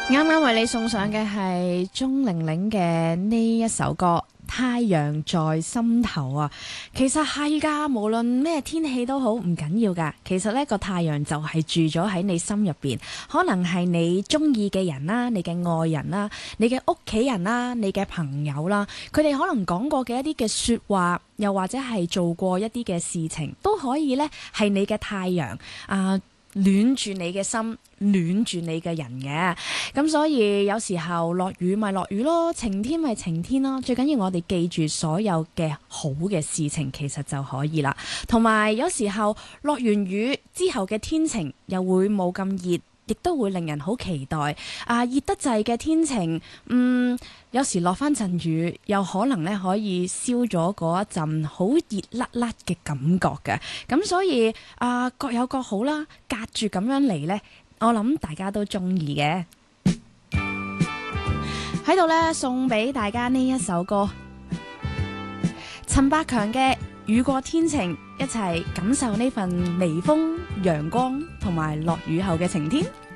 啱啱為你送上嘅係鍾玲玲嘅呢一首歌《太陽在心頭》啊。其實係噶，無論咩天氣都好，唔緊要噶。其實呢個太陽就係住咗喺你心入邊，可能係你中意嘅人啦，你嘅愛人啦，你嘅屋企人啦，你嘅朋友啦，佢哋可能講過嘅一啲嘅說話，又或者係做過一啲嘅事情，都可以呢係你嘅太陽啊。暖住你嘅心，暖住你嘅人嘅。咁所以有時候落雨咪落雨咯，晴天咪晴天咯，最緊要我哋記住所有嘅好嘅事情，其實就可以啦。同埋有時候落完雨之後嘅天晴又會冇咁熱，亦都會令人好期待啊！熱得滯嘅天晴，有時落翻陣雨，又可能咧可以消咗嗰一陣好熱辣辣嘅感覺嘅。咁所以各有各好啦，隔住咁樣嚟呢，我諗大家都中意嘅。喺度呢，送俾大家呢一首歌，陳百強嘅《雨過天晴》，一齊感受呢份微風、陽光同埋落雨後嘅晴天。